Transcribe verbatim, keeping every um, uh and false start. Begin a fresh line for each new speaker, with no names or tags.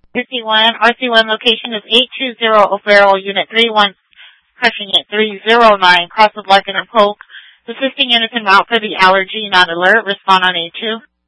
R C one, R C one location is eight two zero O'Farrell, Unit three one, crushing at three zero nine, cross of Larkin and Polk. Assisting units en route for the allergy, not alert. Respond on A two.